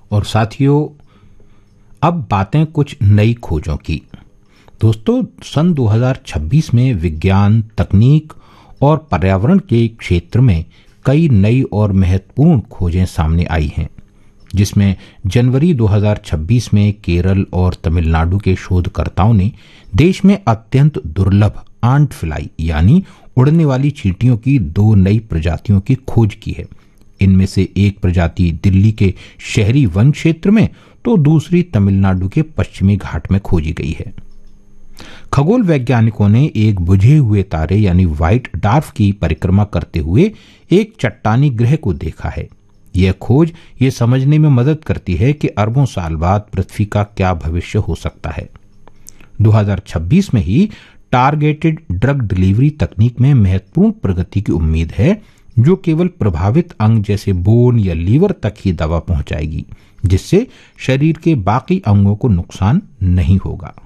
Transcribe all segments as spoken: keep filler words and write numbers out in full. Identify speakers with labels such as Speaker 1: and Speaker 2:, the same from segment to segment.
Speaker 1: और साथियों, अब बातें कुछ नई खोजों की। दोस्तों, सन दो हज़ार छब्बीस में विज्ञान, तकनीक और पर्यावरण के क्षेत्र में कई नई और महत्वपूर्ण खोजें सामने आई हैं, जिसमें जनवरी दो हज़ार छब्बीस में केरल और तमिलनाडु के शोधकर्ताओं ने देश में अत्यंत दुर्लभ आंट फ्लाई यानी उड़ने वाली चींटियों की दो नई प्रजातियों की खोज की है। इनमें से एक प्रजाति दिल्ली के शहरी वन क्षेत्र में तो दूसरी तमिलनाडु के पश्चिमी घाट में खोजी गई है। खगोल वैज्ञानिकों ने एक बुझे हुए तारे यानी व्हाइट डार्फ की परिक्रमा करते हुए एक चट्टानी ग्रह को देखा है। यह खोज ये समझने में मदद करती है कि अरबों साल बाद पृथ्वी का क्या भविष्य हो सकता है। दो हज़ार छब्बीस में ही टारगेटेड ड्रग डिलीवरी तकनीक में महत्वपूर्ण प्रगति की उम्मीद है, जो केवल प्रभावित अंग जैसे बोन या लीवर तक ही दवा पहुंचाएगी, जिससे शरीर के बाकी अंगों को नुकसान नहीं होगा।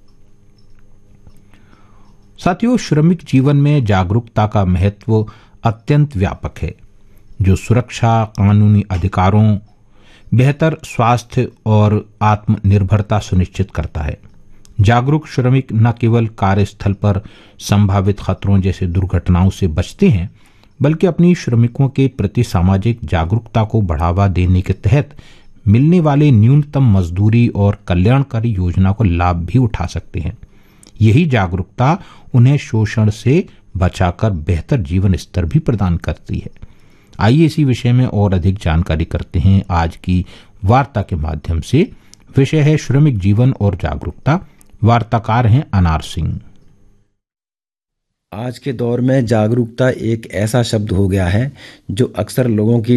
Speaker 1: साथियों, श्रमिक जीवन में जागरूकता का महत्व अत्यंत व्यापक है, जो सुरक्षा, कानूनी अधिकारों, बेहतर स्वास्थ्य और आत्मनिर्भरता सुनिश्चित करता है। जागरूक श्रमिक न केवल कार्यस्थल पर संभावित खतरों जैसे दुर्घटनाओं से बचते हैं, बल्कि अपनी श्रमिकों के प्रति सामाजिक जागरूकता को बढ़ावा देने के तहत मिलने वाले न्यूनतम मजदूरी और कल्याणकारी योजना को लाभ भी उठा सकते हैं। यही जागरूकता उन्हें शोषण से बचाकर बेहतर जीवन स्तर भी प्रदान करती है। आइए इसी विषय में और अधिक जानकारी करते हैं आज की वार्ता के माध्यम से। विषय है श्रमिक जीवन और जागरूकता। वार्ताकार हैं अनार सिंह।
Speaker 2: आज के दौर में जागरूकता एक ऐसा शब्द हो गया है जो अक्सर लोगों की